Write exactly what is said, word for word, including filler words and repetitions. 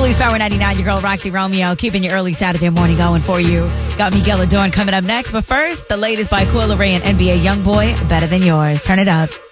Phillies Power ninety-nine, your girl Roxy Romeo, keeping your early Saturday morning going for you. Got Miguel Adorn coming up next, but first, the latest by Coil Ray and N B A Youngboy, Better Than Yours. Turn it up.